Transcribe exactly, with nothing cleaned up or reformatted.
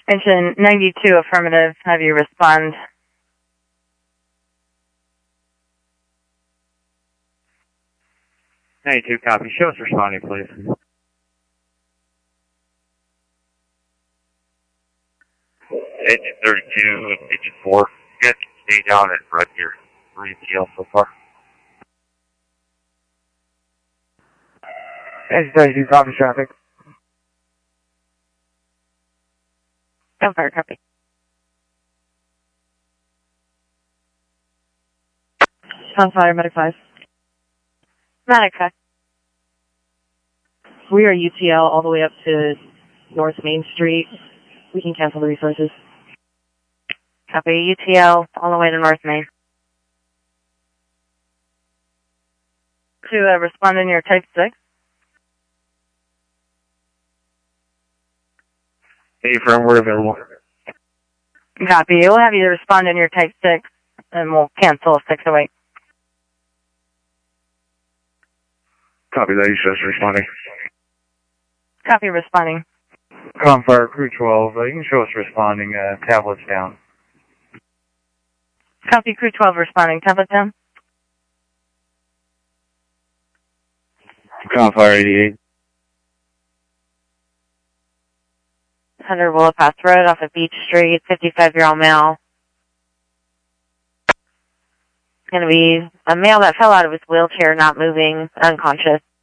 Engine ninety-two, affirmative. Have you respond. ninety-two, copy. Show us responding, please. Engine thirty-two, engine four. You guys can stay down and run your three E T L so far. Engine thirty-two, copy traffic. Gunfire, copy. Gunfire, Medic five. Medic five. We are U T L all the way up to North Main Street. We can cancel the resources. Copy. U T L all the way to North Main. To uh, respond in your Type six. Any firmware available? Copy. We'll have you respond in your Type six, and we'll cancel six oh eight. Copy that. You show us responding. Copy, responding. Gunfire, crew twelve. Uh, you can show us responding. Uh, tablets down. Copy, crew twelve responding. Tablet down. Gunfire eighty-eight. one hundred Willow Pass Road off of Beach Street, fifty-five-year-old male. It's going to be a male that fell out of his wheelchair, not moving, unconscious.